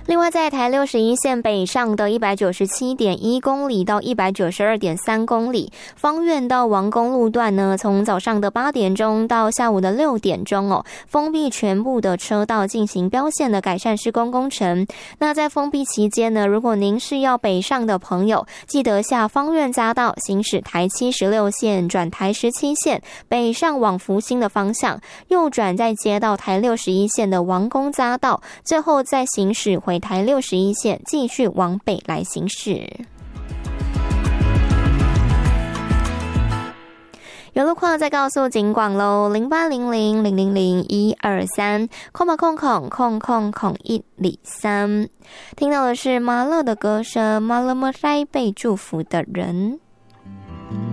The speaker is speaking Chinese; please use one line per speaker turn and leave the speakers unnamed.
另外，在台61线北上的 197.1 公里到 192.3 公里，芳苑到王公路段呢，从早上的8点钟到下午的6点钟封闭全部的车道进行标线的改善施工工程。那在封闭期间呢，如果您是要北上的朋友，记得下芳苑匝道行驶台76线转台17线，北上往福兴的方向，右转再接到台61线的王公匝道，最后再行驶回台61线，继续往北来行驶。有路况再告诉警广喽，0800000123，123，听到的是马勒的歌声，马勒莫塞被祝福的人。